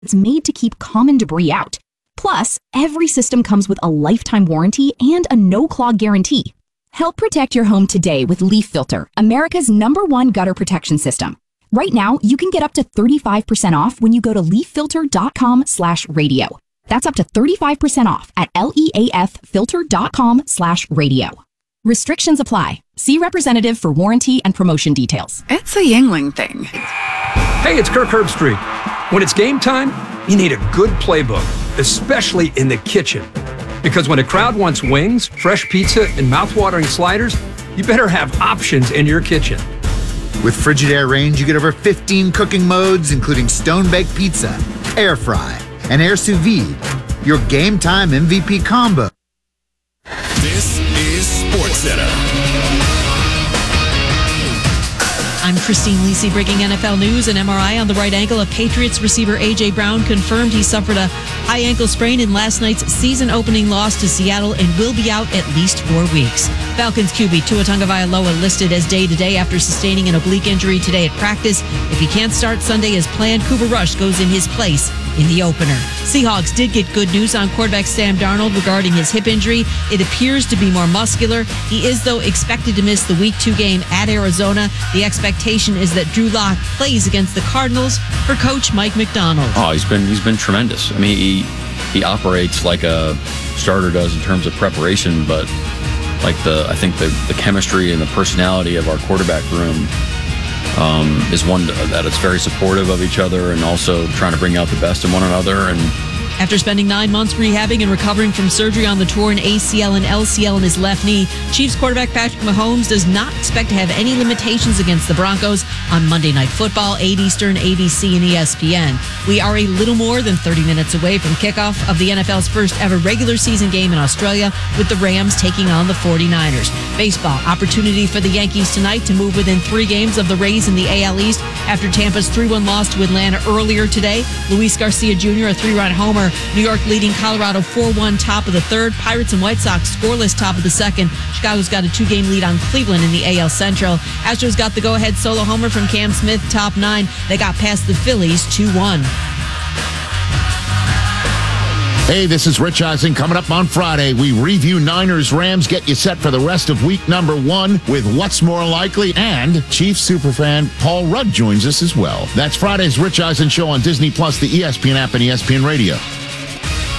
It's made to keep common debris out. Plus, every system comes with a lifetime warranty and a no-clog guarantee. Help protect your home today with Leaf Filter, America's #1 gutter protection system. Right now, you can get up to 35% off when you go to leaffilter.com/radio. That's up to 35% off at leaffilter.com/radio. Restrictions apply. See representative for warranty and promotion details. It's a Yingling thing. Hey, it's Kirk Herbstreit. When it's game time, you need a good playbook, especially in the kitchen. Because when a crowd wants wings, fresh pizza, and mouthwatering sliders, you better have options in your kitchen. With Frigidaire Range, you get over 15 cooking modes, including stone-baked pizza, air fry, and air sous vide. Your game time MVP combo. This is SportsCenter. I'm Christine Lisi, breaking NFL news. An MRI on the right ankle of Patriots receiver A.J. Brown confirmed he suffered a high ankle sprain in last night's season-opening loss to Seattle and will be out at least 4 weeks. Falcons QB Tua Tagovailoa listed as day-to-day after sustaining an oblique injury today at practice. If he can't start Sunday as planned, Cooper Rush goes in his place in the opener. Seahawks did get good news on quarterback Sam Darnold regarding his hip injury. It appears to be more muscular. He is, though, expected to miss the Week 2 game at Arizona. The expectation is that Drew Lock plays against the Cardinals for Coach Mike Macdonald. Oh, he's been tremendous. I mean, he operates like a starter does in terms of preparation, but like I think the chemistry and the personality of our quarterback room is one that it's very supportive of each other and also trying to bring out the best in one another. And after spending 9 months rehabbing and recovering from surgery on the torn ACL and LCL in his left knee, Chiefs quarterback Patrick Mahomes does not expect to have any limitations against the Broncos on Monday Night Football, 8 Eastern, ABC, and ESPN. We are a little more than 30 minutes away from kickoff of the NFL's first ever regular season game in Australia, with the Rams taking on the 49ers. Baseball, opportunity for the Yankees tonight to move within 3 games of the Rays in the AL East after Tampa's 3-1 loss to Atlanta earlier today. Luis Garcia Jr., a 3-run homer. New York leading Colorado 4-1 top of the third. Pirates and White Sox scoreless top of the second. Chicago's got a 2-game lead on Cleveland in the AL Central. Astros got the go-ahead solo homer from Cam Smith, top 9. They got past the Phillies 2-1. Hey, this is Rich Eisen. Coming up on Friday, we review Niners-Rams, get you set for the rest of week number 1 with What's More Likely, and Chiefs superfan Paul Rudd joins us as well. That's Friday's Rich Eisen Show on Disney+, the ESPN app, and ESPN Radio.